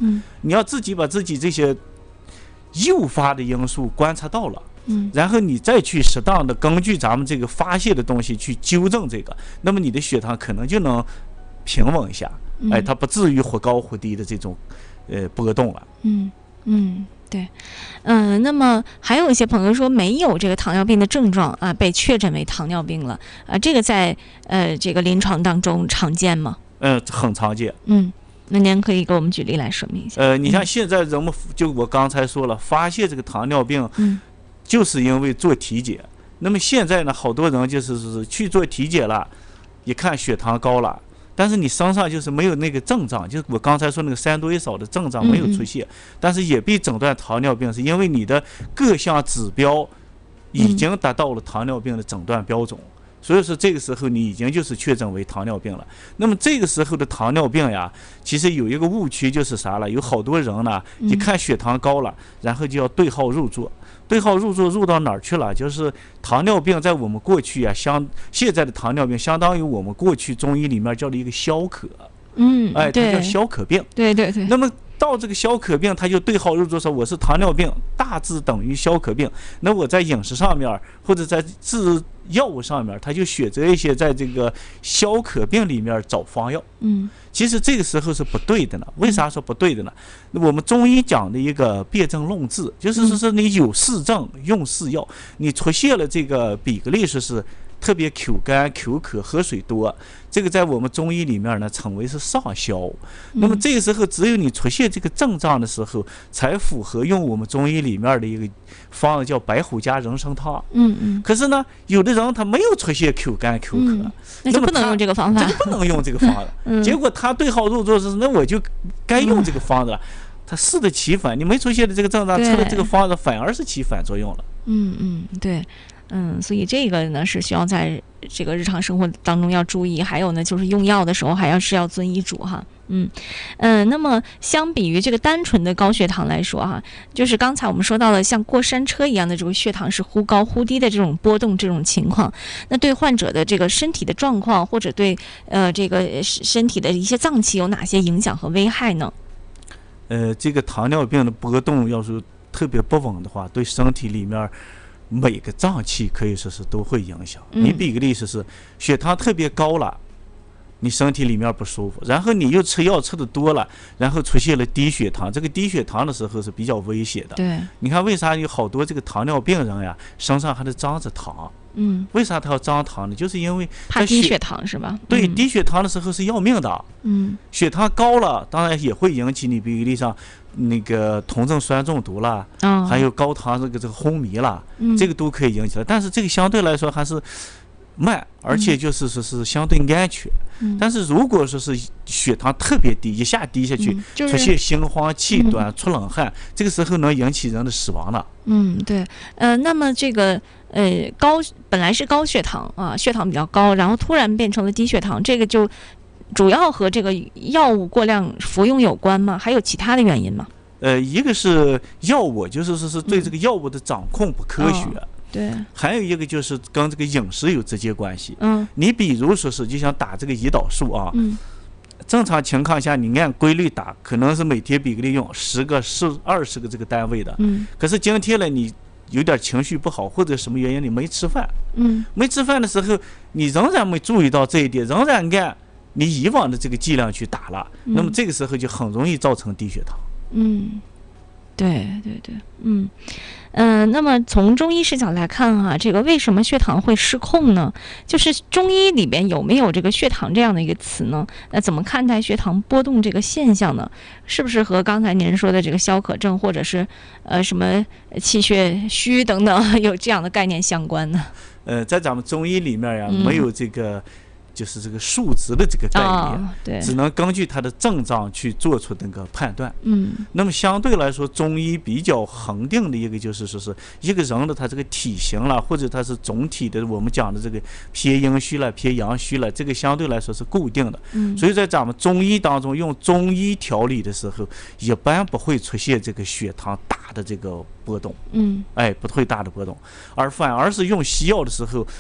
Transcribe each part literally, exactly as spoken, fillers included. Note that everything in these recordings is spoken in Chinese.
嗯， 你要自己把自己这些诱发的因素观察到了。 嗯， 然后你再去适当的根据咱们这个发泄的东西去纠正这个，那么你的血糖可能就能平稳一下， 嗯、 哎，它不至于忽高忽低的这种呃波动了。 嗯嗯，对，嗯、呃，那么还有一些朋友说没有这个糖尿病的症状啊，被确诊为糖尿病了啊，这个在呃这个临床当中常见吗？ 嗯、呃，很常见。 嗯。那您可以给我们举例来说明一下。 呃，你像现在人们就我刚才说了，发现这个糖尿病， 嗯， 就是因为做体检。那么现在呢，好多人就是是去做体检了，一看血糖高了，但是你身上就是没有那个症状，就是我刚才说那个三多一少的症状没有出现，嗯嗯但是也被诊断糖尿病，是因为你的各项指标已经达到了糖尿病的诊断标准。嗯所以说这个时候你已经就是确诊为糖尿病了。那么这个时候的糖尿病呀，其实有一个误区就是啥了？有好多人呢，一看血糖高了，然后就要对号入座。对号入座入到哪儿去了？就是糖尿病在我们过去啊，相现在的糖尿病相当于我们过去中医里面叫的一个消渴。 嗯， 哎，它叫消渴病。 对对对。 那么到这个消渴病，他就对号入座说我是糖尿病，大致等于消渴病。那我在饮食上面或者在治药物上面，他就选择一些在这个消渴病里面找方药。 嗯， 其实这个时候是不对的呢。为啥说不对的呢？我们中医讲的一个辨证论治，就是说是你有是症用是药，你出现了这个比格利说是特别口干口渴喝水多，这个在我们中医里面呢称为是上消。那么这个时候只有你出现这个症状的时候，才符合用我们中医里面的一个方子叫白虎加人参汤。 嗯嗯。 可是呢，有的人他没有出现口干口渴， 嗯、那就不能用这个方法， 这个不能用这个方子。 嗯、 结果他对号入座是，那我就该用这个方子了。嗯、他适得其反，你没出现的这个症状，吃了这个方子反而是起反作用了。 嗯嗯，对。嗯，所以这个呢是需要在这个日常生活当中要注意，还有呢就是用药的时候还要是要遵医嘱哈。嗯嗯、呃，那么相比于这个单纯的高血糖来说哈，就是刚才我们说到了像过山车一样的这个血糖是忽高忽低的这种波动这种情况，那对患者的这个身体的状况或者对呃这个身体的一些脏器有哪些影响和危害呢？ 呃，这个糖尿病的波动要是特别不稳的话，对身体里面每个脏器可以说是都会影响。 嗯、 你比个例子是血糖特别高了，你身体里面不舒服，然后你又吃药吃的多了，然后出现了低血糖，这个低血糖的时候是比较危险的。 对， 你看为啥有好多这个糖尿病人呀，身上还得长着糖？ 嗯， 为啥他要长糖呢？就是因为怕低血糖是吧？ 对， 嗯、 低血糖的时候是要命的。 嗯， 血糖高了，当然也会引起你比例上那个酮症酸中毒啦， 哦、 还有高糖这个这个昏迷啦， 嗯、 这个都可以引起的。但是这个相对来说还是慢，而且就是说是相对安全。 嗯、 但是如果说是血糖特别低，一下低下去， 嗯就是、 出现心慌气短、出冷汗，嗯、这个时候能引起人的死亡了。 嗯，对，呃，那么这个呃高本来是高血糖啊，血糖比较高，然后突然变成了低血糖，这个就主要和这个药物过量服用有关吗？还有其他的原因吗？ 呃，一个是药物，就是说是对这个药物的掌控不科学。 嗯哦对， 还有一个就是跟这个饮食有直接关系。 嗯， 你比如说是就想打这个胰岛素啊， 嗯， 正常情况下你按规律打，可能是每天比个例用十个、十二十个这个单位的。 嗯， 可是今天呢，你有点情绪不好或者什么原因你没吃饭， 嗯， 没吃饭的时候，你仍然没注意到这一点，仍然按你以往的这个剂量去打了， 嗯、 那么这个时候就很容易造成低血糖。 嗯。对对对，嗯，嗯、呃，那么从中医视角来看哈、啊，这个为什么血糖会失控呢？就是中医里边有没有这个血糖这样的一个词呢？那怎么看待血糖波动这个现象呢？是不是和刚才您说的这个消渴症或者是呃什么气血虚等等有这样的概念相关呢？ 呃，在咱们中医里面呀， 嗯、 没有这个。就是这个数值的这个概念， 哦、对， 只能根据它的症状去做出那个判断。 嗯， 那么相对来说，中医比较恒定的一个就是说是一个人的他这个体型啦，或者他是总体的我们讲的这个偏阴虚了、偏阳虚了，这个相对来说是固定的。 嗯， 所以在咱们中医当中用中医调理的时候，一般不会出现这个血糖大的这个波动。 嗯， 哎，不会大的波动，而反而是用西药的时候。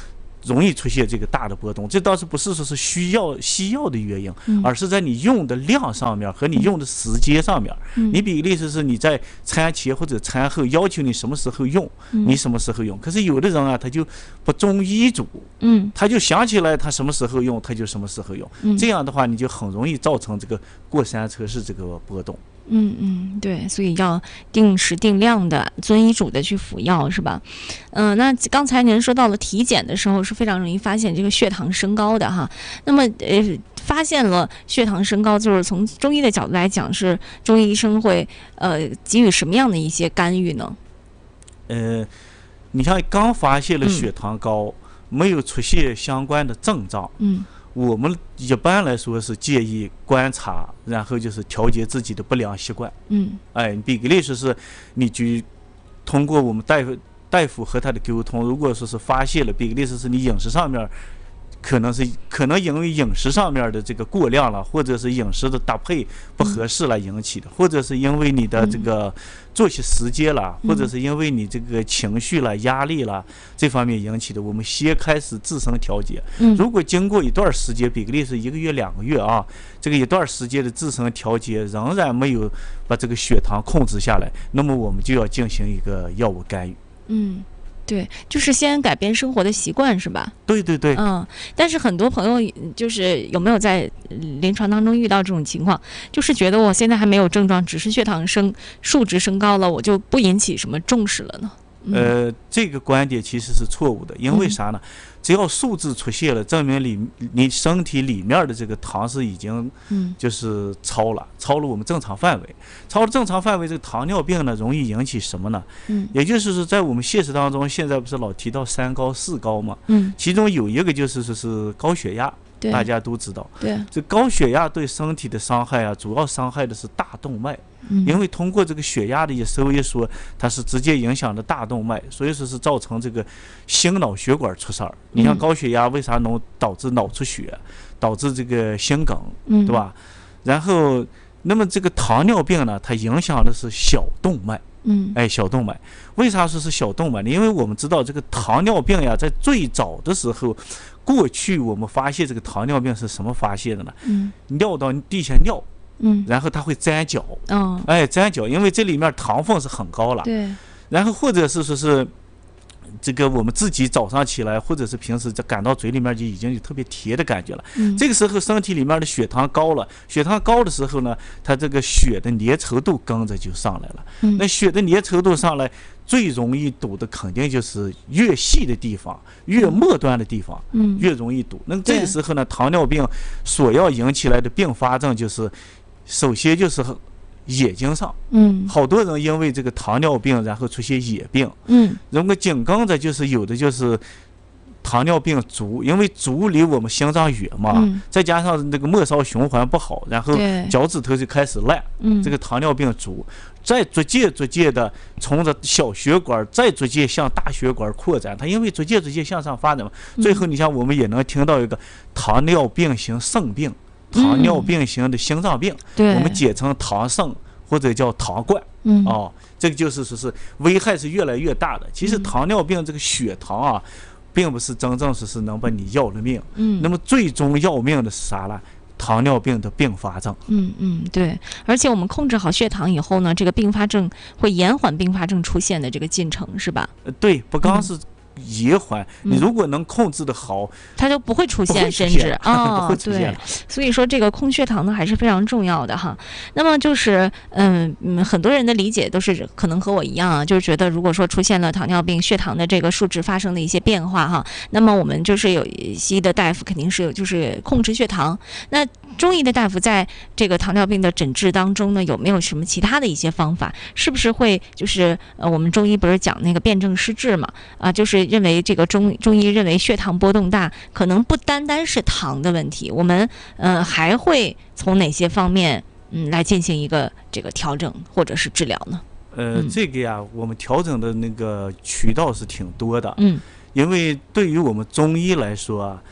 容易出现这个大的波动。这倒是不是说是需要西药的原因， 嗯、 而是在你用的量上面和你用的时间上面。 嗯、 你比例是你在餐前或者餐后要求你什么时候用， 嗯、 你什么时候用。可是有的人啊，他就不中医嘱， 嗯， 他就想起来他什么时候用，他就什么时候用。 嗯、 这样的话，你就很容易造成这个过山车式这个波动。 嗯嗯，对，所以要定时定量的遵医嘱的去服药，是吧？嗯、呃，那刚才您说到了体检的时候是非常容易发现这个血糖升高的哈。那么呃，发现了血糖升高，就是从中医的角度来讲，是中医医生会呃给予什么样的一些干预呢？ 呃，你像刚发现了血糖高，嗯、没有出现相关的症状， 嗯。 我们一般来说是建议观察，然后就是调节自己的不良习惯。 嗯， 哎，比个例说是，你就通过我们大夫大夫和他的沟通，如果说是发现了，比个例说是你饮食上面可能是可能因为饮食上面的这个过量了，或者是饮食的搭配不合适来引起的，或者是因为你的这个作息时间了，或者是因为你这个情绪了、压力了这方面引起的，我们先开始自身调节。如果经过一段时间，比个例是一个月、两个月啊，这个一段时间的自身调节仍然没有把这个血糖控制下来，那么我们就要进行一个药物干预。 嗯。对，就是先改变生活的习惯，是吧？ 对对对。 嗯，但是很多朋友就是有没有在临床当中遇到这种情况，就是觉得我现在还没有症状，只是血糖升数值升高了，我就不引起什么重视了呢？嗯、 呃，这个观点其实是错误的，因为啥呢？嗯、只要数字出现了，证明里你身体里面的这个糖是已经就是超了，嗯、超了我们正常范围，超了正常范围，这个糖尿病呢容易引起什么呢？ 嗯， 也就是说在我们现实当中，现在不是老提到三高四高嘛？ 嗯， 其中有一个就是说是高血压。大家都知道， 对， 这高血压对身体的伤害啊，主要伤害的是大动脉， 嗯、 因为通过这个血压的一收一缩，它是直接影响的大动脉，所以说是造成这个心脑血管出事儿。你像高血压为啥能导致脑出血，导致这个心梗， 嗯、 对吧？然后，那么这个糖尿病呢，它影响的是小动脉。 嗯， 哎，小动脉，为啥说是小动脉呢？因为我们知道这个糖尿病呀，在最早的时候，过去我们发现这个糖尿病是什么发现的呢？ 嗯， 尿到地下尿， 嗯， 然后它会粘脚， 哦， 哎，粘脚，因为这里面糖分是很高了， 对， 然后或者是说是。这个我们自己早上起来，或者是平时在感到嘴里面就已经有特别甜的感觉了。 嗯， 这个时候身体里面的血糖高了，血糖高的时候呢，它这个血的粘稠度跟着就上来了。 嗯， 那血的粘稠度上来，最容易堵的肯定就是越细的地方，越末端的地方， 嗯， 越容易堵。那这个时候呢，糖尿病所要引起来的并发症就是，首先就是。眼睛上， 嗯， 好多人因为这个糖尿病，然后出现眼病， 嗯， 如果紧跟着就是有的就是糖尿病足，因为足离我们心脏远嘛， 嗯、 再加上那个末梢循环不好，然后脚趾头就开始烂， 嗯， 这个糖尿病足，再逐渐逐渐的从这小血管再逐渐向大血管扩展，它因为逐渐逐渐向上发展嘛， 嗯、 最后你像我们也能听到一个糖尿病型肾病。糖尿病型的心脏病， 嗯、 我们简称糖肾或者叫糖冠， 嗯， 哦，这个就是说是危害是越来越大的。其实糖尿病这个血糖啊，并不是真正是是能把你要了命， 嗯， 那么最终要命的是啥呢？糖尿病的并发症。 嗯嗯，对，而且我们控制好血糖以后呢，这个并发症会延缓并发症出现的这个进程，是吧？ 呃，对，不光是。嗯延缓， 嗯、 你如果能控制的好， 它就不会出现，甚至啊、 哦， 对，所以说这个控血糖呢还是非常重要的哈。那么就是嗯嗯，很多人的理解都是可能和我一样啊，就是觉得如果说出现了糖尿病，血糖的这个数值发生了一些变化哈，那么我们就是有西医的大夫肯定是有就是控制血糖。那中医的大夫在这个糖尿病的诊治当中呢，有没有什么其他的一些方法？是不是会就是呃，我们中医不是讲那个辨证施治嘛？啊，就是认为这个中中医认为血糖波动大，可能不单单是糖的问题，我们呃还会从哪些方面嗯来进行一个这个调整或者是治疗呢？ 呃， 嗯、 这个呀，我们调整的那个渠道是挺多的， 嗯， 因为对于我们中医来说啊。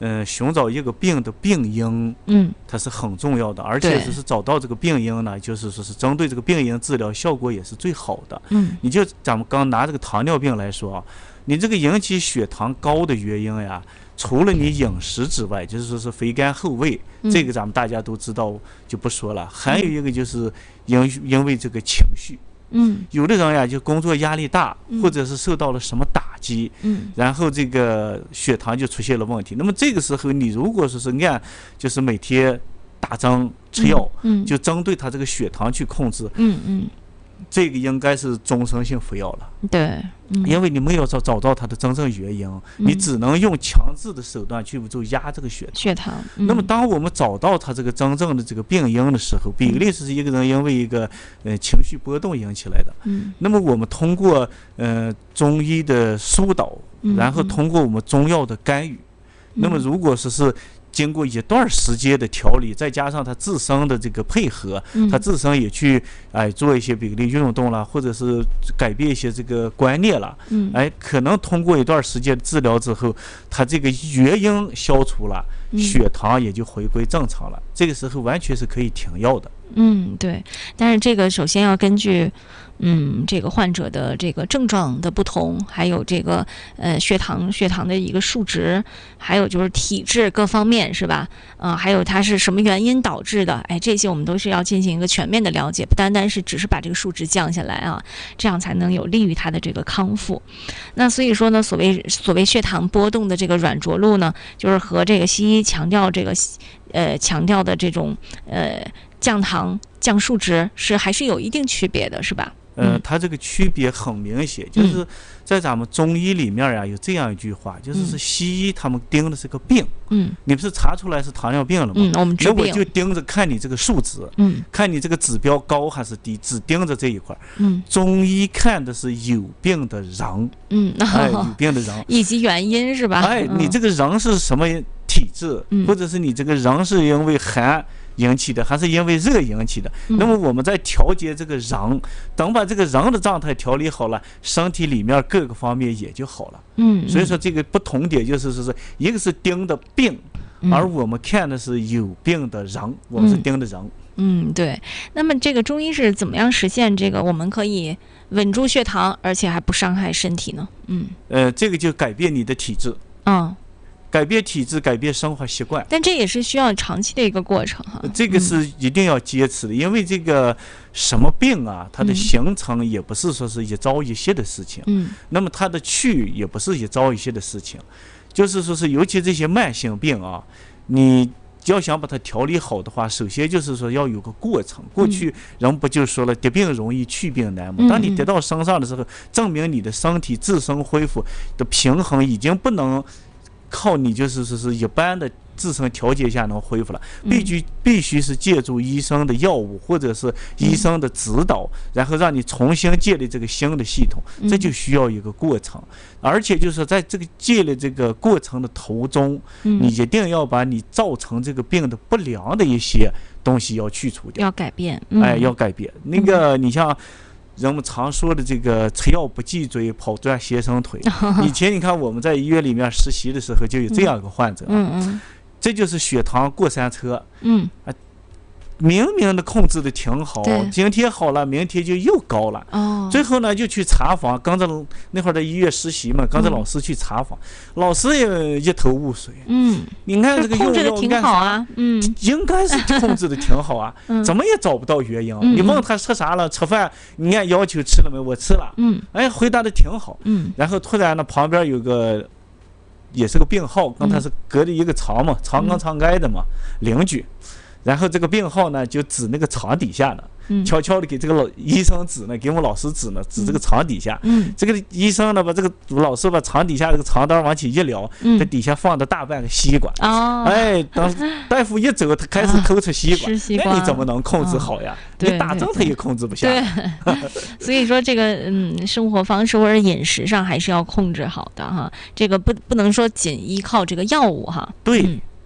呃，寻找一个病的病因， 嗯， 它是很重要的，而且就是找到这个病因呢，就是说是针对这个病因治疗效果也是最好的。 嗯， 你就咱们刚拿这个糖尿病来说啊，你这个引起血糖高的原因呀，除了你饮食之外，就是说是肥甘厚味， 嗯、 这个咱们大家都知道，就不说了。还有一个就是因因为这个情绪。 嗯， 有的人呀，就工作压力大， 嗯、 或者是受到了什么打击， 嗯， 然后这个血糖就出现了问题。那么这个时候，你如果说是按，就是每天打针吃药， 嗯， 就针对他这个血糖去控制， 嗯嗯， 这个应该是终身性服药了。 对，嗯、 因为你没有找找到它的真正原因， 嗯、 你只能用强制的手段去做压这个血糖。 血糖。 嗯、那么，当我们找到它这个真正的这个病因的时候，比例是一个人因为一个呃情绪波动引起来的。 嗯。 那么我们通过呃中医的疏导，然后通过我们中药的干预， 嗯、 那么如果说是经过一段时间的调理，再加上他自身的这个配合， 嗯、 他自身也去哎做一些比如运动啦，或者是改变一些这个观念啦， 嗯、 哎，可能通过一段时间治疗之后，他这个原因消除了， 嗯、 血糖也就回归正常了。这个时候完全是可以停药的。 嗯，对。但是这个首先要根据。嗯，这个患者的这个症状的不同，还有这个呃血糖血糖的一个数值，还有就是体质各方面，是吧？呃，还有它是什么原因导致的？哎，这些我们都是要进行一个全面的了解，不单单是只是把这个数值降下来啊，这样才能有利于它的这个康复。那所以说呢，所谓所谓血糖波动的这个软着陆呢，就是和这个西医强调这个呃强调的这种呃降糖降数值是还是有一定区别的，是吧？ 呃，它这个区别很明显，就是在咱们中医里面呀，有这样一句话，就是是西医他们盯的是个病，嗯，你不是查出来是糖尿病了吗？ 嗯，我们治病， 那我就盯着看你这个数值， 嗯， 看你这个指标高还是低，只盯着这一块。 嗯， 中医看的是有病的人， 嗯， 哎，有病的人以及原因是吧？ 哎，你这个人是什么体质， 嗯、 或者是你这个人是因为寒引起的还是因为热引起的、嗯、那么我们在调节这个人，等把这个人的状态调理好了，身体里面各个方面也就好了。 嗯， 所以说这个不同点就是说是一个是盯的病、嗯、而我们看的是有病的人，我们是盯的人。 嗯，嗯对。那么这个中医是怎么样实现这个我们可以稳住血糖而且还不伤害身体呢？嗯， 呃这个就改变你的体质。 嗯， 改变体质，改变生活习惯， 但这也是需要长期的一个过程哈。 这个是一定要坚持的，嗯、因为这个什么病啊，它的形成也不是说是一朝一夕的事情， 嗯， 那么它的去也不是一朝一夕的事情，就是说是尤其这些慢性病啊，你要想把它调理好的话，首先就是说要有个过程。过去人不就说了，得病容易去病难吗？当你得到身上的时候，证明你的身体自身恢复的平衡已经不能靠你就是说是一般的自身调节下能恢复了，必须必须是借助医生的药物或者是医生的指导，然后让你重新建立这个新的系统，这就需要一个过程。而且就是在这个建立这个过程的途中，你一定要把你造成这个病的不良的一些东西要去除掉， 要改变， 哎，要改变。那个你像人们常说的这个吃药不忌嘴，跑断先生腿。以前你看我们在医院里面实习的时候就有这样一个患者， 嗯嗯， 这就是血糖过山车， 嗯， 啊，明明的控制的挺好，今天好了，明天就又高了， 哦， 最后呢就去查房，跟着那会儿在医院实习嘛，跟着老师去查房，嗯、老师也一头雾水， 嗯， 你看这个用药挺好啊，嗯， 应该是控制的挺好啊，嗯、怎么也找不到原因。嗯、你问他吃啥了，吃饭，你按要求吃了没？我吃了， 嗯， 哎，回答的挺好， 嗯， 然后突然呢，旁边有个也是个病号，跟他是隔着一个床嘛，床跟床挨的嘛，邻居。然后这个病号呢，就指那个床底下呢， 嗯、 悄悄的给这个老医生指呢，给我们老师指呢，指这个床底下。 嗯， 这个医生呢，把这个老师把床底下这个床单往起一撩， 嗯、 在底下放着大半个西瓜。 哦， 哎，当大夫一走，他开始抠吃西瓜， 吃西瓜， 那你怎么能控制好呀？ 哦、 你打针他也控制不下。 对，所以说这个嗯，生活方式或者饮食上还是要控制好的哈。这个不不能说仅依靠这个药物哈。 对。 嗯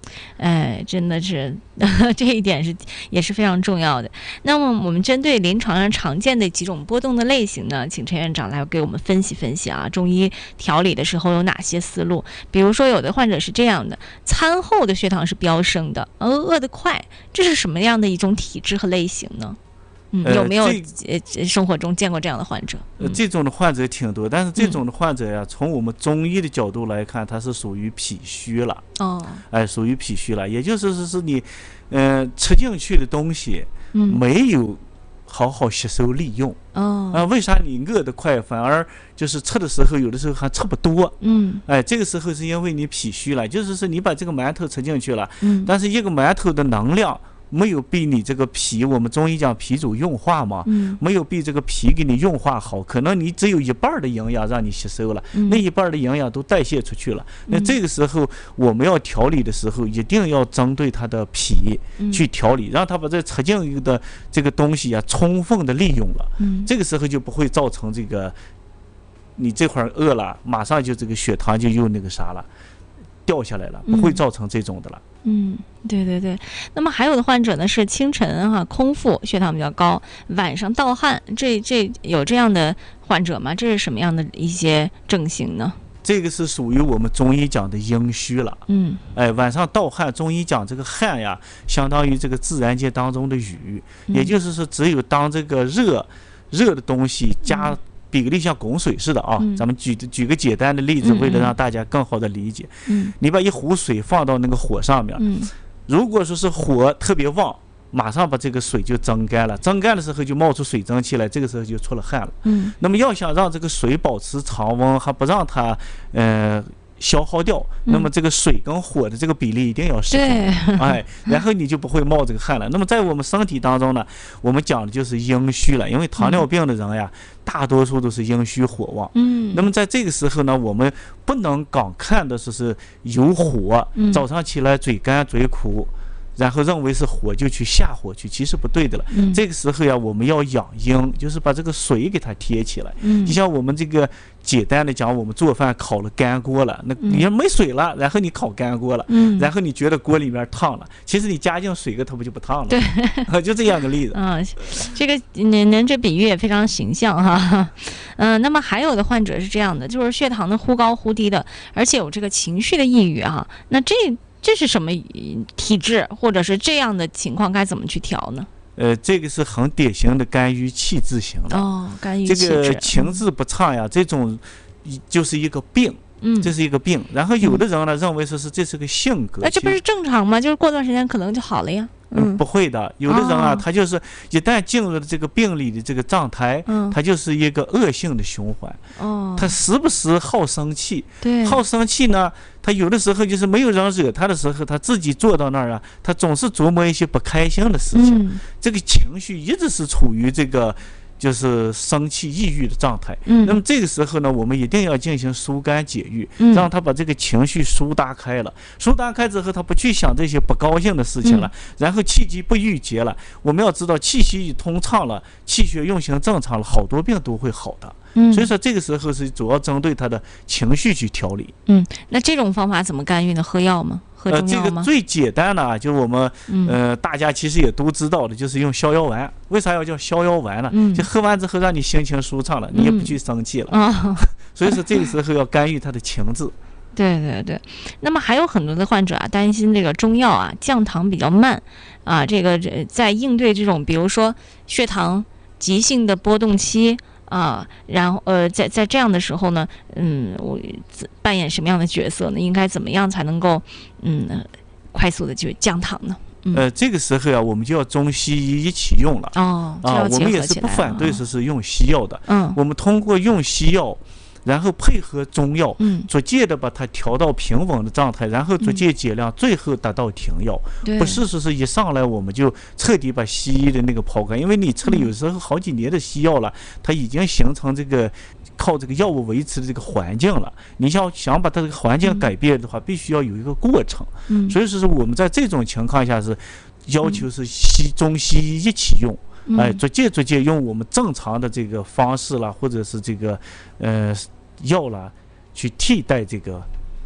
哎，真的是这一点是也是非常重要的。那么我们针对临床上常见的几种波动的类型呢，请陈院长来给我们分析分析啊，中医调理的时候有哪些思路？比如说有的患者是这样的，餐后的血糖是飙升的，而饿得快，这是什么样的一种体质和类型呢？嗯，有没有呃生活中见过这样的患者？ 呃，这种的患者挺多，但是这种的患者呀，嗯、从我们中医的角度来看，它是属于脾虚了。 哦， 哎，属于脾虚了，也就是说是你，呃，吃进去的东西， 嗯， 没有好好吸收利用。 哦， 啊、呃，为啥你饿得快，反而就是吃的时候有的时候还吃不多？ 嗯， 哎，这个时候是因为你脾虚了，就是说你把这个馒头吃进去了， 嗯， 但是一个馒头的能量。没有被你这个脾，我们中医讲脾主运化嘛， 嗯， 没有被这个脾给你运化好，可能你只有一半的营养让你吸收了， 嗯、 那一半的营养都代谢出去了。嗯、那这个时候我们要调理的时候，一定要针对他的脾去调理，嗯、让他把这吃进的这个东西啊充分的利用了。 嗯， 这个时候就不会造成这个你这会儿饿了，马上就这个血糖就又那个啥了。掉下来了，不会造成这种的了。 嗯，对对对。那么还有的患者呢是清晨哈、啊、空腹血糖比较高，晚上盗汗，这这有这样的患者吗？这是什么样的一些症型呢？ 这个是属于我们中医讲的阴虚了。 嗯， 哎，晚上盗汗，中医讲这个汗呀，相当于这个自然界当中的雨， 嗯、 也就是说，只有当这个热热的东西加。嗯比个例像滚水似的啊， 嗯、 咱们举举个简单的例子， 嗯、 为了让大家更好的理解。 嗯， 你把一壶水放到那个火上面， 嗯， 如果说是火特别旺，马上把这个水就蒸干了，蒸干的时候就冒出水蒸气来，这个时候就出了汗了。 嗯， 那么要想让这个水保持常温，还不让它呃消耗掉，那么这个水跟火的这个比例一定要适当， 哎，然后你就不会冒这个汗了。那么在我们身体当中呢，我们讲的就是阴虚了，因为糖尿病的人呀，嗯、大多数都是阴虚火旺。 嗯， 那么在这个时候呢，我们不能光看的是是有火， 嗯、 早上起来嘴干嘴苦。然后认为是火就去下火去，其实不对的了。 嗯、 这个时候呀，我们要养阴，就是把这个水给它贴起来。 嗯， 就像我们这个简单的讲，我们做饭烤了干锅了，那你要没水了，然后你烤干锅了， 嗯， 然后你觉得锅里面烫了，其实你加进水个它不就不烫了？ 对， 就这样个例子。 嗯，这个您您这比喻也非常形象哈。嗯、呃，那么还有的患者是这样的，就是血糖的忽高忽低的，而且有这个情绪的抑郁哈。那这这是什么体质，或者是这样的情况该怎么去调呢？ 呃，这个是很典型的肝郁气滞型的。 哦，肝郁气滞。 这个情志不畅呀，这种就是一个病。 嗯， 这是一个病。然后有的人呢、嗯、认为说是这是个性格。 那、呃、这不是正常吗？就是过段时间可能就好了呀。 嗯，不会的。有的人啊， 哦、 他就是一旦进入了这个病理的这个状态， 嗯， 他就是一个恶性的循环。 哦， 他时不时好生气。 对， 好生气呢，他有的时候就是没有人惹他的时候，他自己坐到那儿啊，他总是琢磨一些不开心的事情。 嗯、 这个情绪一直是处于这个。就是生气抑郁的状态， 嗯， 那么这个时候呢，我们一定要进行疏肝解郁， 嗯， 让他把这个情绪疏打开了。疏打开之后，他不去想这些不高兴的事情了， 嗯、 然后气机不郁结了。我们要知道，气息一通畅了，气血运行正常了，好多病都会好的。 嗯， 所以说这个时候是主要针对他的情绪去调理。 嗯，那这种方法怎么干预呢？喝药吗？喝中药吗？ 呃，这个最简单的啊，就是我们、 嗯、 呃大家其实也都知道的，就是用逍遥丸。为啥要叫逍遥丸呢？ 嗯、 就喝完之后让你心情舒畅了，你也不去生气了。 嗯哦、 所以说这个时候要干预他的情志。 对对对，那么还有很多的患者啊，担心这个中药啊降糖比较慢啊，这个在应对这种比如说血糖急性的波动期。啊，然后呃，在在这样的时候呢，嗯，我扮演什么样的角色呢？应该怎么样才能够嗯快速的就降糖呢？嗯、 呃，这个时候呀、啊，我们就要中西医一起用了。 哦， 啊，我们也是不反对说是用西药的。 嗯， 我们通过用西药。然后配合中药， 嗯， 逐渐的把它调到平稳的状态，然后逐渐减量，嗯、最后达到停药。不是说是一上来我们就彻底把西医的那个抛开，因为你吃了有时候好几年的西药了，它已经形成这个靠这个药物维持的这个环境了。你要想把它这个环境改变的话，嗯、必须要有一个过程。 嗯， 所以说是我们在这种情况下是要求是西中西医一起用。 嗯、 哎，逐渐逐渐用我们正常的这个方式啦，或者是这个呃药啦，去替代这个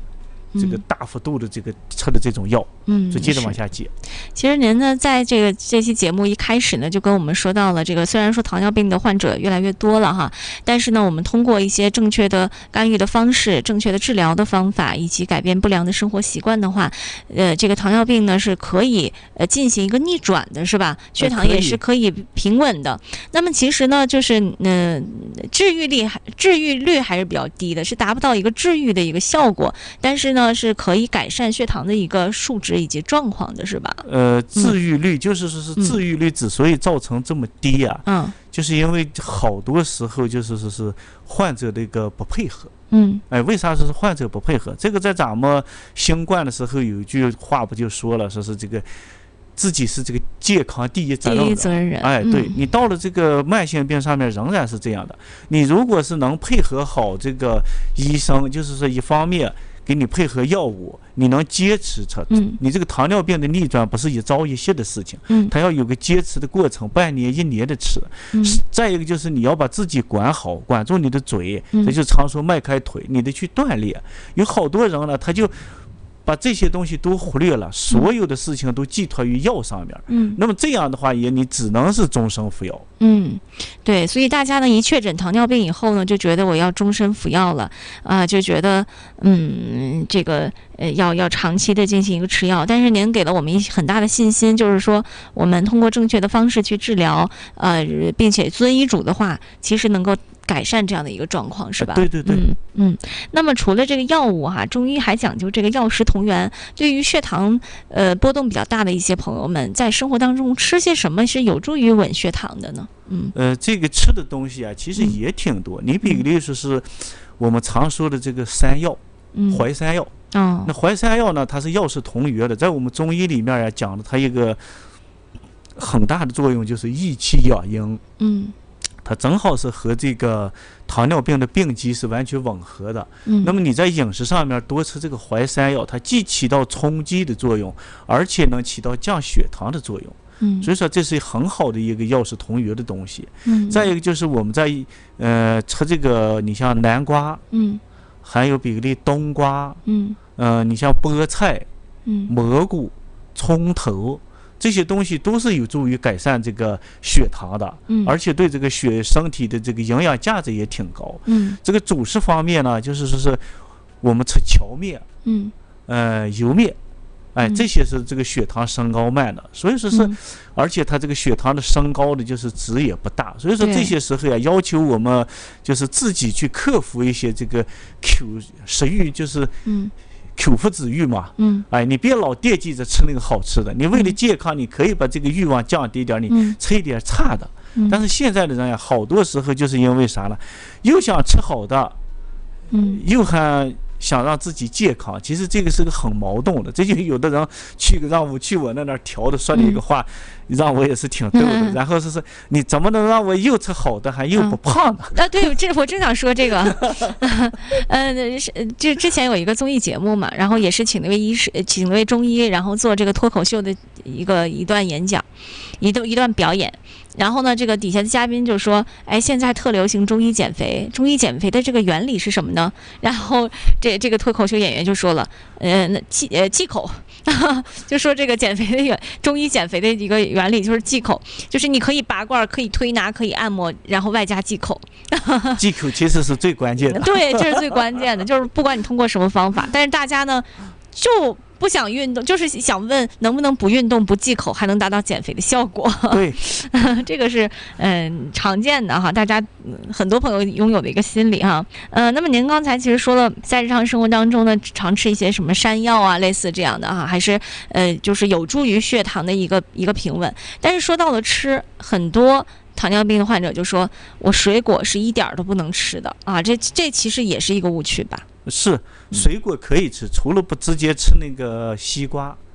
这个大幅度的这个吃的这种药， 嗯， 就接着往下解。 其实您呢，在这个这期节目一开始呢，就跟我们说到了这个，虽然说糖尿病的患者越来越多了哈，但是呢，我们通过一些正确的干预的方式、正确的治疗的方法，以及改变不良的生活习惯的话，呃，这个糖尿病呢是可以呃进行一个逆转的，是吧？血糖也是可以平稳的。那么其实呢，就是嗯、呃，治愈力还治愈率还是比较低的，是达不到一个治愈的一个效果，但是呢，是可以改善血糖的一个数值以及状况的，是吧？ 呃，治愈率、嗯、就是说是治愈率之所以造成这么低啊， 嗯， 就是因为好多时候就是说是患者的一个不配合。 嗯， 哎，为啥说是患者不配合？这个在咱们新冠的时候有一句话不就说了，说是这个自己是这个健康第一责任第一责任人。 哎，对、嗯、你到了这个慢性病上面仍然是这样的。你如果是能配合好这个医生，就是说一方面给你配合药物，你能坚持它。 嗯， 你这个糖尿病的逆转不是一朝一夕的事情， 嗯， 它要有个坚持的过程，半年一年的吃。 嗯， 再一个就是你要把自己管好，管住你的嘴， 嗯， 这就常说迈开腿，你得去锻炼。有好多人呢，他就把这些东西都忽略了，所有的事情都寄托于药上面。 嗯， 那么这样的话，也你只能是终身服药。 嗯，对，所以大家呢一确诊糖尿病以后呢，就觉得我要终身服药了啊、呃，就觉得嗯，这个呃要要长期的进行一个吃药。但是您给了我们一很大的信心，就是说我们通过正确的方式去治疗，呃，并且遵医嘱的话，其实能够改善这样的一个状况，是吧？ 对对对。 嗯嗯。那么除了这个药物哈、啊，中医还讲究这个药食同源。对于血糖呃波动比较大的一些朋友们，在生活当中吃些什么是有助于稳血糖的呢？嗯， 呃，这个吃的东西啊，其实也挺多。嗯、你比例说是我们常说的这个山药， 嗯， 淮山药。 哦， 那淮山药呢，它是药食同源的，在我们中医里面呀、啊、讲的，它一个很大的作用就是益气养阴。 嗯， 它正好是和这个糖尿病的病机是完全吻合的。 嗯， 那么你在饮食上面多吃这个淮山药，它既起到冲击的作用，而且能起到降血糖的作用。 嗯， 所以说这是很好的一个药食同源的东西。 嗯， 再一个就是我们在呃吃这个，你像南瓜， 嗯， 还有比如例冬瓜， 嗯， 呃，你像菠菜， 嗯， 蘑菇、葱头。这些东西都是有助于改善这个血糖的， 嗯， 而且对这个血身体的这个营养价值也挺高。 嗯，这个主食方面呢，就是说是我们吃荞面， 嗯， 呃，油面，哎，这些是这个血糖升高慢的，所以说是， 嗯、 而且它这个血糖的升高的就是值也不大，所以说这些时候呀，要求我们就是自己去克服一些这个口食欲，就是嗯。 口腹之欲嘛， 嗯， 哎，你别老惦记着吃那个好吃的，你为了健康，你可以把这个欲望降低点，你吃一点差的。 嗯、 但是现在的人呀，好多时候就是因为啥呢？又想吃好的， 嗯， 又还想让自己健康，其实这个是个很矛盾的。这就有的人去让我去我那那调的说了一个话，嗯、让我也是挺逗的。 嗯、 然后是是，你怎么能让我又吃好的还又不胖呢？ 嗯、啊，对，这我正想说这个。呃，是就之前有一个综艺节目嘛，然后也是请了位医师，请了位中医，然后做这个脱口秀的一个一段演讲，一段一段表演。然后呢，这个底下的嘉宾就说：“哎，现在特流行中医减肥，中医减肥的这个原理是什么呢？”然后这这个脱口秀演员就说了：“呃，那忌呃忌口，就说这个减肥的原中医减肥的一个原理就是忌口，就是你可以拔罐，可以推拿，可以按摩，然后外加忌口。 忌口其实是最关键的。 对，这是最关键的，就是不管你通过什么方法，但是大家呢就。”不想运动，就是想问能不能不运动不忌口还能达到减肥的效果。 对， 这个是嗯、呃、常见的哈，大家、嗯、很多朋友拥有的一个心理哈。呃，那么您刚才其实说了，在日常生活当中呢，常吃一些什么山药啊，类似这样的哈，还是呃就是有助于血糖的一个一个平稳。但是说到了吃，很多糖尿病的患者就说，我水果是一点儿都不能吃的啊，这这其实也是一个误区吧。 是，水果可以吃，除了不直接吃那个西瓜，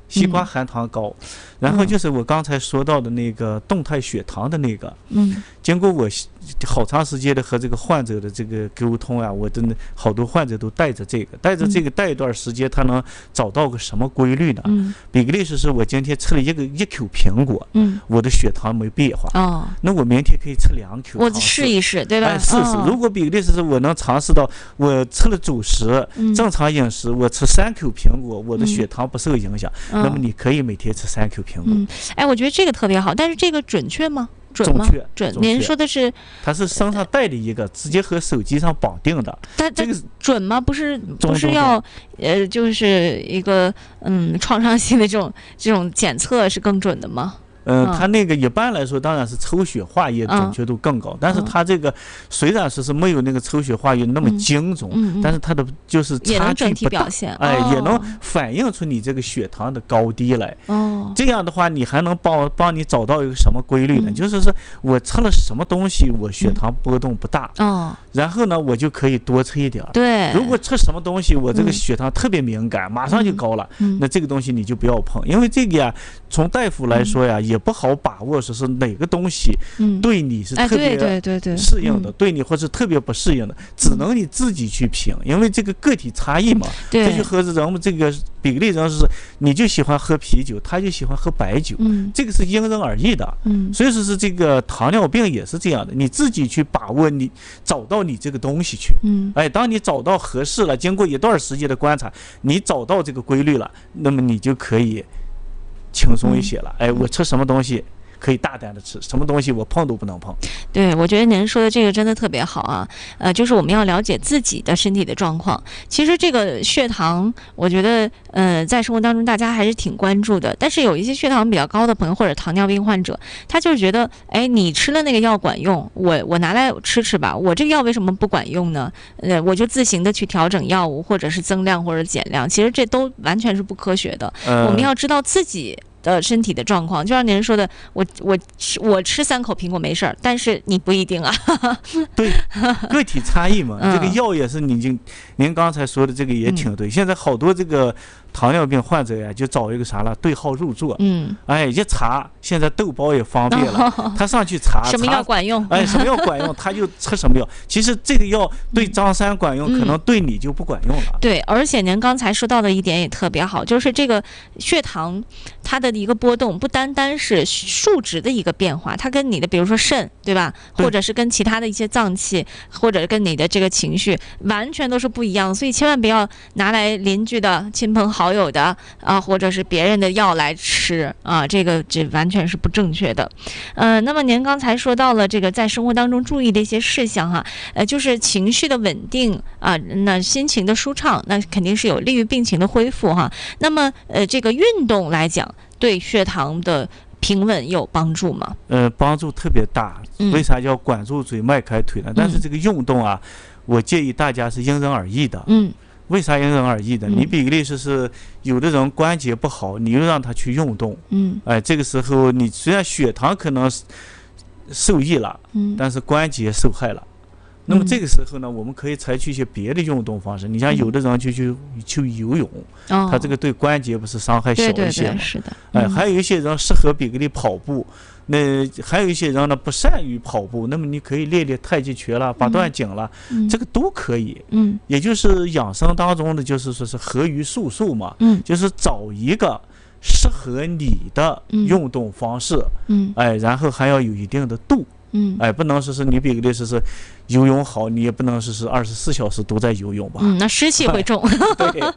西瓜含糖高，嗯、然后就是我刚才说到的那个动态血糖的那个， 嗯， 经过我好长时间的和这个患者的这个沟通啊，我真的好多患者都带着这个，带着这个带一段时间，他能找到个什么规律呢？嗯，比个例子是我今天吃了一个一口苹果，嗯，我的血糖没变化，哦，那我明天可以吃两口， 我试一试，对吧？ 哎，试试。哦、如果比个例子是我能尝试到，我吃了主食，嗯、正常饮食，我吃三口苹果，我的血糖不受影响，嗯、那么你可以每天吃三口苹果。 嗯，哎，我觉得这个特别好，但是这个准确吗？准吗？准。您说的是， 它是身上带的一个，直接和手机上绑定的。 但这个准吗？不是，不是要呃，就是一个嗯创伤性的这种这种检测是更准的吗？ 嗯，它那个一般来说当然是抽血化验准确度更高，嗯、但是它这个虽然说是没有那个抽血化验那么精准，嗯嗯、但是它的就是差距不大，哎， 哦、 也能反映出你这个血糖的高低来。哦，这样的话，你还能帮帮你找到一个什么规律呢？嗯、就是说我吃了什么东西，我血糖波动不大。哦，然后呢，我就可以多吃一点。 对， 如果吃什么东西，我这个血糖特别敏感，嗯、马上就高了，嗯、那这个东西你就不要碰，因为这个呀，从大夫来说呀，也。也不好把握说是哪个东西对你是特别适应的，对你或是特别不适应的，只能你自己去评，因为这个个体差异嘛。这就和人们这个比例人是，你就喜欢喝啤酒，他就喜欢喝白酒，这个是因人而异的。所以说是这个糖尿病也是这样的，你自己去把握，你找到你这个东西去。哎，当你找到合适了，经过一段时间的观察，你找到这个规律了，那么你就可以轻松一些了。哎，我吃什么东西可以大胆的吃，什么东西我碰都不能碰。 对，我觉得您说的这个真的特别好啊。呃，就是我们要了解自己的身体的状况。其实这个血糖，我觉得呃，在生活当中大家还是挺关注的。但是有一些血糖比较高的朋友或者糖尿病患者，他就是觉得，哎，你吃了那个药管用，我我拿来吃吃吧。我这个药为什么不管用呢？呃，我就自行的去调整药物，或者是增量或者减量，其实这都完全是不科学的。呃、我们要知道自己的身体的状况，就像您说的，我我吃我吃三口苹果没事儿，但是你不一定啊。 对，个体差异嘛，嗯、这个药也是您就您刚才说的这个也挺对。嗯、现在好多这个糖尿病患者呀，就找一个啥了，对号入座。嗯，哎，一查，现在豆包也方便了，哦、他上去查什么药管用， 哎，什么药管用，他就吃什么药。其实这个药对张三管用，嗯、可能对你就不管用了。 对，而且您刚才说到的一点也特别好，就是这个血糖它的一个波动，不单单是数值的一个变化，它跟你的比如说肾，对吧？对，或者是跟其他的一些脏器，或者跟你的这个情绪，完全都是不一样。所以千万不要拿来邻居的、亲朋好友的啊，或者是别人的药来吃啊，这个这完全是不正确的。呃，那么您刚才说到了这个在生活当中注意的一些事项哈，呃，就是情绪的稳定啊，那心情的舒畅，那肯定是有利于病情的恢复哈。那么呃，这个运动来讲，对血糖的平稳有帮助吗？ 呃，帮助特别大。为啥叫管住嘴，迈开腿呢？嗯、但是这个运动啊，我建议大家是因人而异的。嗯。为啥因人而异的？嗯、你比个例子是，有的人关节不好，你又让他去运动，嗯，哎，这个时候你虽然血糖可能受益了，嗯，但是关节受害了。那么这个时候呢，我们可以采取一些别的运动方式。你像有的人就去去游泳，嗯、他这个对关节不是伤害小一些吗？ 对对对，是的。 哎，嗯、还有一些人适合比个例跑步。那还有一些人呢不善于跑步，那么你可以练练太极拳了，八段锦了，嗯、这个都可以。嗯，也就是养生当中的，就是说是合于术数嘛。嗯，就是找一个适合你的运动方式。嗯，哎，然后还要有一定的度。嗯，哎，不能说是你比个例子是游泳好，你也不能说是二十四小时都在游泳吧？ 嗯，那湿气会重。 对，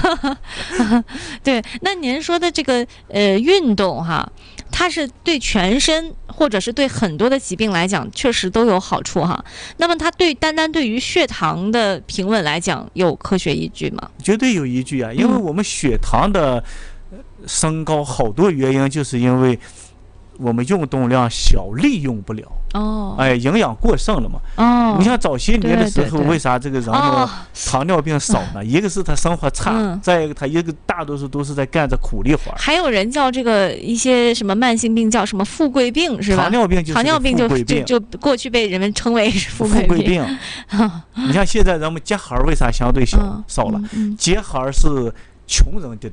对，那您说的这个呃运动哈，它是对全身或者是对很多的疾病来讲，确实都有好处哈。那么它对单单对于血糖的平稳来讲，有科学依据吗？ 绝对有依据啊，因为我们血糖的升高，好多原因就是因为我们运动量小，利用不了。哦，哎，营养过剩了嘛。哦，你像早些年的时候，对对对，为啥这个人呢糖尿病少呢？哦、一个是他生活差，嗯、再一个他一个大多数都是在干着苦力活。 还有人叫这个一些什么慢性病叫什么富贵病是吧？ 糖尿病就是糖尿病就就就过去被人们称为是富贵病。 富贵病你像现在人们结核为啥相对小、嗯、少了？嗯嗯、结核是穷人得的病。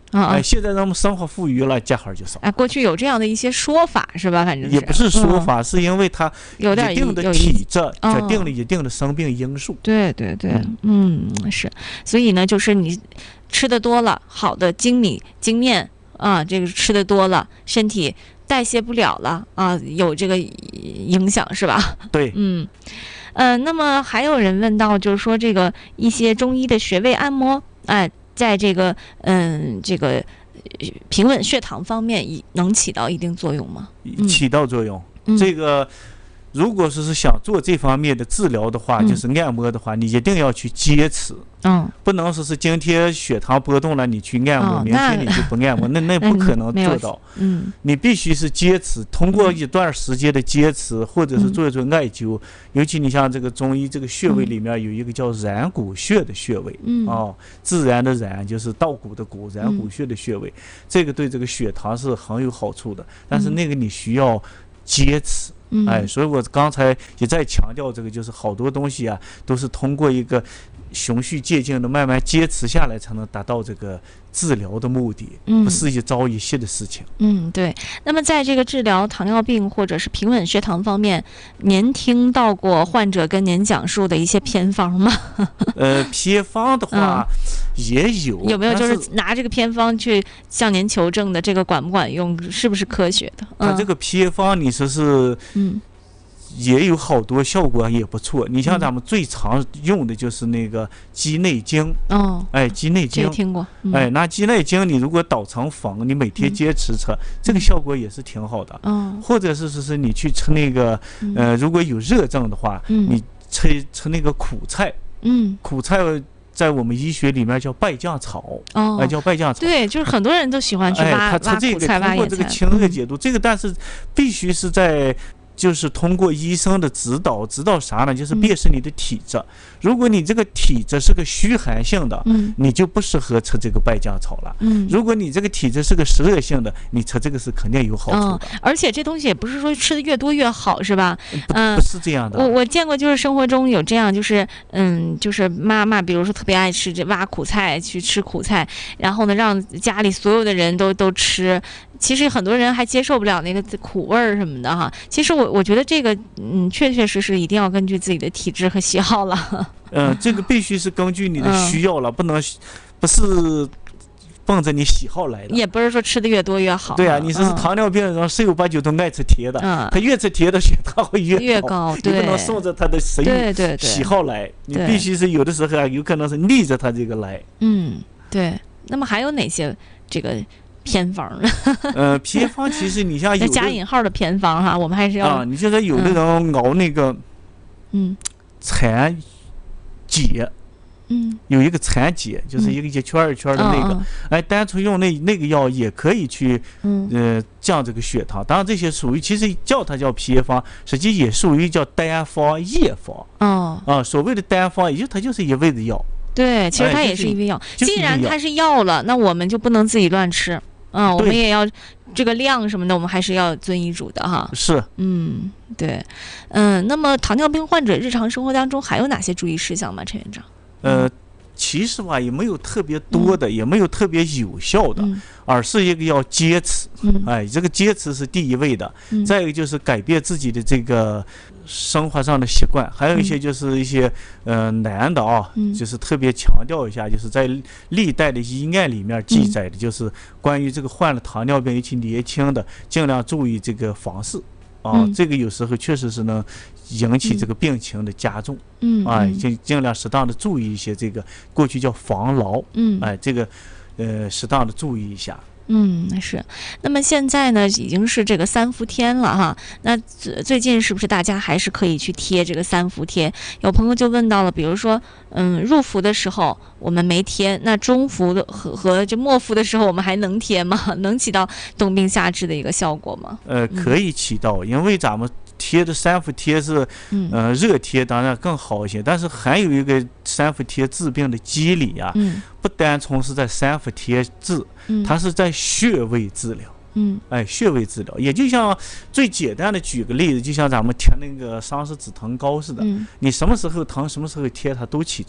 啊哎，现在咱们生活富裕了，结核就少。 哎，过去有这样的一些说法是吧？反正也不是说法，嗯、是因为它有点一定的体质决定了一定的生病因素。 哦、对对对，嗯，嗯是，所以呢，就是你吃的多了，好的精米精面啊，这个吃的多了，身体代谢不了了啊，有这个影响是吧？ 对， 嗯。呃，那么还有人问到，就是说这个一些中医的穴位按摩，哎、呃，在这个嗯这个平稳血糖方面，能起到一定作用吗？ 起到作用， 嗯、 这个。如果说是想做这方面的治疗的话， 嗯、 就是按摩的话，你一定要去接持， 嗯， 不能说是今天血糖波动了你去按摩， 哦、 明天你就不按摩，那那不可能做到。 嗯， 你必须是接持，通过一段时间的接持，或者是做一做艾灸。嗯、尤其你像这个中医这个穴位里面有一个叫然谷穴的穴位， 嗯， 哦，自然的然就是稻谷的谷，然谷穴的穴位，嗯、这个对这个血糖是很有好处的，但是那个你需要接持。 嗯、 哎，所以我刚才也在强调这个，就是好多东西啊，都是通过一个循序渐进的慢慢坚持下来，才能达到这个治疗的目的， 嗯、 不是一朝一夕的事情。 嗯，对。那么在这个治疗糖尿病或者是平稳血糖方面，您听到过患者跟您讲述的一些偏方吗？ 呃，偏方的话、嗯、也有， 有没有就是拿这个偏方去向您求证的？这个管不管用？是不是科学的？ 他这个偏方，你说是， 嗯。 也有好多效果也不错。你像咱们最常用的就是那个鸡内精， 哦， 哎，鸡内精， 听过， 嗯、哎，拿鸡内精，你如果捣成粉，你每天坚持吃，嗯、这个效果也是挺好的。 哦， 或者是是是你去吃那个， 嗯、 呃，如果有热症的话， 嗯、 你吃吃那个苦菜， 嗯， 苦菜在我们医学里面叫败酱草， 哦， 哎，叫败酱草。 对，就是很多人都喜欢去挖、 哎、他吃这个通过这个清热解毒，这个但是必须是在。就是通过医生的指导，指导啥呢？就是辨识你的体质。嗯、如果你这个体质是个虚寒性的， 嗯， 你就不适合吃这个败酱草了。 嗯， 如果你这个体质是个湿热性的，你吃这个是肯定有好处的。 嗯、而且这东西也不是说吃的越多越好，是吧？ 嗯，不是这样的。 我我见过，就是生活中有这样，就是嗯，就是妈妈，比如说特别爱吃这挖苦菜，去吃苦菜，然后呢，让家里所有的人都都吃。其实很多人还接受不了那个苦味儿什么的哈。其实我我觉得这个嗯，确确实实一定要根据自己的体质和喜好了。 嗯，这个必须是根据你的需要了，嗯、不能不是奔着你喜好来的。 也不是说吃的越多越好。 对啊，你说是糖尿病人十有八九都爱吃甜的， 嗯、 他越吃甜的血糖会越高。 越高，对， 你不能顺着他的食欲喜好来，你必须是有的时候啊，有可能是逆着他这个来。 嗯，对。那么还有哪些这个？偏方呢？ 呃，偏方其实你像有加引号的偏方哈，我们还是要啊。你现在有的人熬那个， 嗯， 蚕解， 嗯， 有一个蚕解，就是一个一圈一圈的那个， 嗯、 哎，单纯用那那个药也可以去， 嗯， 呃，降这个血糖。当然这些属于其实叫它叫偏方，实际也属于叫单方叶方。 哦， 啊，所谓的单方，也就它就是一味的药。 对，其实它也是一味药。 哎就是、 既然它是药了，那我们就不能自己乱吃。嗯，我们也要这个量什么的，我们还是要遵医嘱的哈。 是， 嗯，对，嗯，那么糖尿病患者日常生活当中还有哪些注意事项吗？陈院长？ 呃，其实吧，也没有特别多的，嗯、也没有特别有效的， 嗯、 而是一个要坚持。 嗯、 哎，这个坚持是第一位的。 嗯、 再一个就是改变自己的这个生活上的习惯，还有一些就是一些、嗯、呃男的啊， 嗯、 就是特别强调一下，就是在历代的医案里面记载的，就是关于这个患了糖尿病尤其年轻的，尽量注意这个房事啊， 嗯、 这个有时候确实是能引起这个病情的加重。 嗯， 哎，尽尽量适当的注意一些这个过去叫防劳。 嗯， 哎，这个呃适当的注意一下。 嗯，是。那么现在呢，已经是这个三伏天了哈。那最近是不是大家还是可以去贴这个三伏贴？有朋友就问到了，比如说，嗯，入伏的时候我们没贴，那中伏的和和这末伏的时候我们还能贴吗？能起到冬病夏治的一个效果吗？ 呃，可以起到，因为咱们贴的三伏贴是，呃，热贴当然更好一些，但是还有一个三伏贴治病的机理啊， 嗯、 不单从是在三伏贴治， 嗯、 它是在穴位治疗。 嗯， 哎，穴位治疗，也就像最简单的举个例子，就像咱们贴那个桑葚止疼膏似的， 嗯、 你什么时候疼，什么时候贴，它都起作用。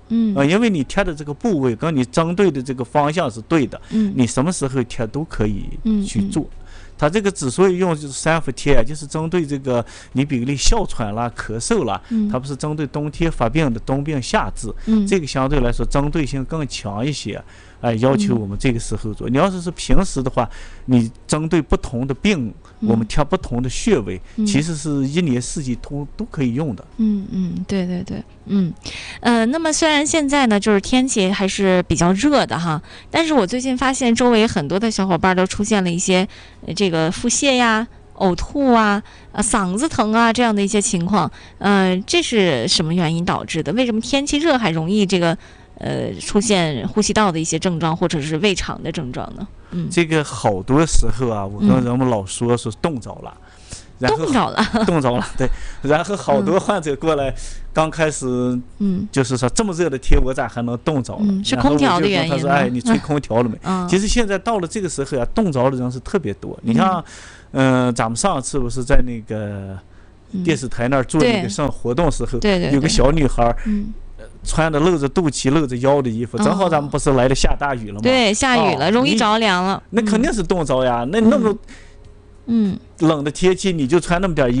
嗯呃，因为你贴的这个部位跟你针对的这个方向是对的， 嗯你什么时候贴都可以去做。 嗯嗯它这个之所以用就是三伏贴，就是针对这个你比如你哮喘啦、咳嗽啦， 嗯它不是针对冬天发病的冬病夏治， 嗯这个相对来说针对性更强一些。哎，要求我们这个时候做。你要是是平时的话，你针对不同的病，我们贴不同的穴位， 嗯其实是一年四季都都可以用的。 嗯嗯，对对对，嗯，呃，那么虽然现在呢，就是天气还是比较热的哈，但是我最近发现周围很多的小伙伴都出现了一些呃这个腹泻呀、呕吐啊、呃嗓子疼啊这样的一些情况，呃，这是什么原因导致的？为什么天气热还容易这个呃出现呼吸道的一些症状或者是胃肠的症状呢？嗯， 这个好多时候啊，我跟人们老说是冻着了。然后冻着了， 冻着了，对。然后好多患者过来，刚开始， 嗯， 就是说这么热的天，我咋还能冻着了？ 嗯，是空调的原因。 他说：“哎，你吹空调了没？” 嗯， 其实现在到了这个时候啊，冻着的人是特别多。你像，嗯、呃，咱们上次不是在那个电视台那儿做那个上活动时候， 对对， 有个小女孩， 嗯。 穿的露着肚脐、露着腰的衣服，正好咱们不是来了下大雨了吗？ 对，下雨了，容易着凉了。 那肯定是冻着呀，那那么。 嗯， 冷的天气，你就穿那么点衣服。